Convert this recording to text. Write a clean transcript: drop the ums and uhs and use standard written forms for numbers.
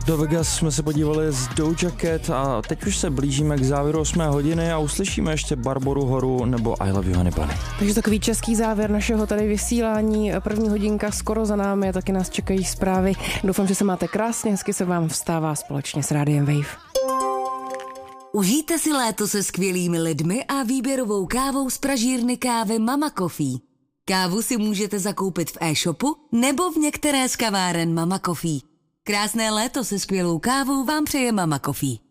Do Vegas jsme se podívali z Doja Cat a teď už se blížíme k závěru 8 hodiny a uslyšíme ještě Barboru Horu nebo I Love You Honey Bunny. Takže takový český závěr našeho tady vysílání. První hodinka skoro za námi a taky nás čekají zprávy. Doufám, že se máte krásně, hezky se vám vstává společně s Rádiem Wave. Užijte si léto se skvělými lidmi a výběrovou kávou z pražírny kávy Mama Coffee. Kávu si můžete zakoupit v e-shopu nebo v některé z kaváren Mama Coffee. Krásné léto se skvělou kávou vám přeje Mama Coffee.